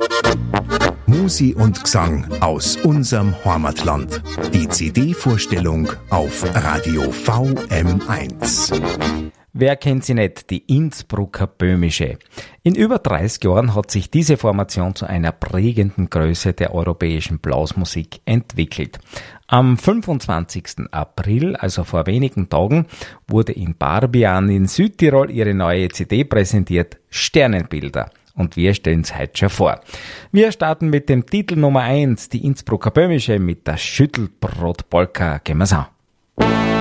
Musi und Gesang aus unserem Heimatland. Die CD-Vorstellung auf Radio VM1. Wer kennt sie nicht, die Innsbrucker Böhmische. In über 30 Jahren hat sich diese Formation zu einer prägenden Größe der europäischen Blasmusik entwickelt. Am 25. April, also vor wenigen Tagen, wurde in Barbian in Südtirol ihre neue CD präsentiert, Sternenbilder. Und wir stellen es heute schon vor. Wir starten mit dem Titel Nummer 1, die Innsbrucker Böhmische, mit der Schüttelbrot-Polka. Gehen wir's an.